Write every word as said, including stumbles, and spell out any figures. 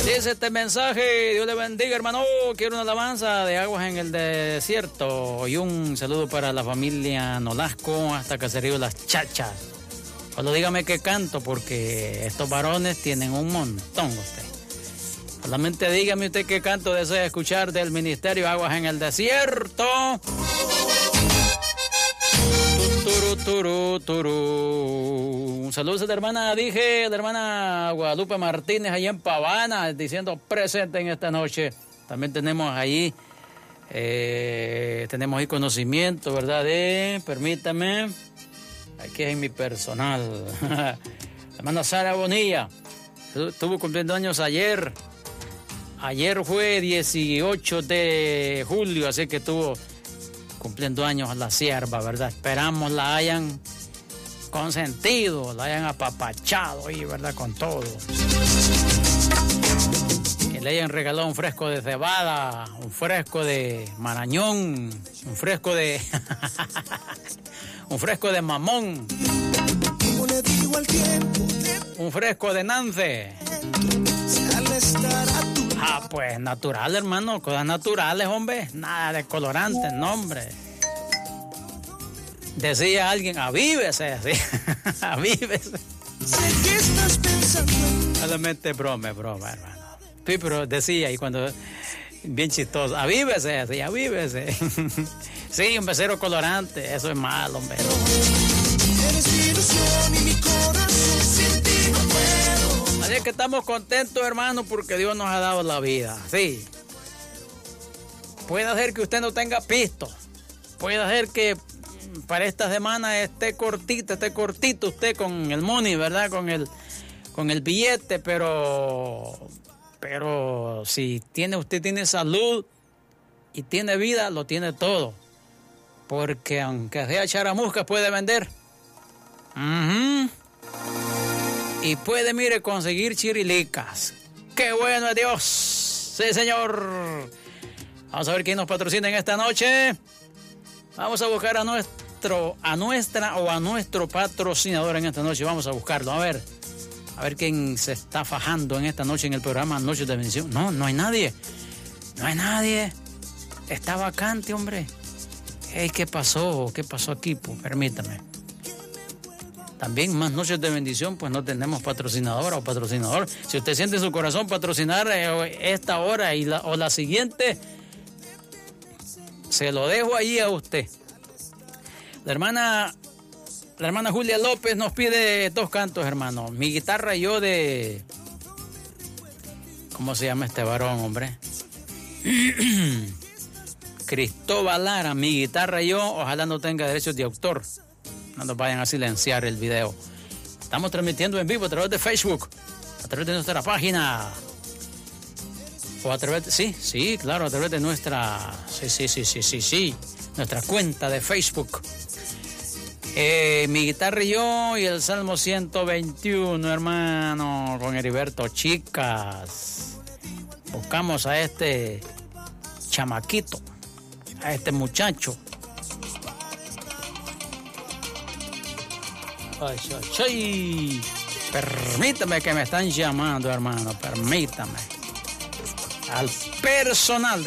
Dice este mensaje, Dios le bendiga, hermano. Quiero una alabanza de Aguas en el Desierto y un saludo para la familia Nolasco hasta Caserío Las Chachas. Solo dígame qué canto, porque estos varones tienen un montón usted. Solamente dígame usted qué canto desea escuchar del Ministerio Aguas en el Desierto. Turu, turu, turu. Un saludo a la hermana, dije, la hermana Guadalupe Martínez, allá en Pavana, diciendo presente en esta noche. También tenemos ahí, eh, tenemos ahí conocimiento, ¿verdad? De, permítame, aquí es en mi personal. La hermana Sara Bonilla, estuvo cumpliendo años ayer. Ayer fue dieciocho de julio, así que estuvo cumpliendo años la sierva, ¿verdad? Esperamos la hayan consentido, la hayan apapachado ahí, ¿verdad? Con todo. Que le hayan regalado un fresco de cebada, un fresco de marañón, un fresco de... un fresco de mamón, un fresco de nance. Ah, pues natural, hermano, cosas naturales, hombre, nada de colorantes, no, hombre. Decía alguien, avívese, así, avívese. Sé que estás pensando. Solamente broma, broma, hermano. Sí, pero decía, y cuando, bien chistoso, avívese, así, avívese. Sí, un becero colorante, eso es malo, hombre. Eres mi ilusión y mi corazón sin ti no puedo. Así que estamos contentos, hermano, porque Dios nos ha dado la vida, sí. Puede ser que usted no tenga pisto, puede ser que para esta semana esté cortito, esté cortito usted con el money, ¿verdad? Con el, con el billete, pero, pero si tiene, usted tiene salud y tiene vida, lo tiene todo. Porque aunque sea charamusca, puede vender. Uh-huh. Y puede, mire, conseguir chirilicas. ¡Qué bueno es Dios! ¡Sí, señor! Vamos a ver quién nos patrocina en esta noche. Vamos a buscar a nuestro, a nuestra o a nuestro patrocinador en esta noche. Vamos a buscarlo, a ver. A ver quién se está fajando en esta noche en el programa Noches de Bendición. No, no hay nadie. No hay nadie. Está vacante, hombre. Hey, ¿qué pasó? ¿Qué pasó aquí? Pues permítame. También más Noches de Bendición, pues no tenemos patrocinadora o patrocinador. Si usted siente en su corazón patrocinar eh, esta hora y la, o la siguiente, se lo dejo ahí a usted. La hermana, la hermana Julia López nos pide dos cantos, hermano. Mi guitarra y yo de... ¿Cómo se llama este varón, hombre? Cristóbal Lara, Mi guitarra y yo. Ojalá no tenga derechos de autor. No nos vayan a silenciar el video. Estamos transmitiendo en vivo a través de Facebook, a través de nuestra página. O a través de, sí, sí, claro, a través de nuestra, sí, sí, sí, sí, sí, sí, nuestra cuenta de Facebook. Eh, Mi guitarra y yo y el Salmo ciento veintiuno, hermano, con Heriberto Chicas. Buscamos a este chamaquito, a este muchacho. Ay, ay, ay. Permítame que me están llamando, hermano, permítame. Al personal de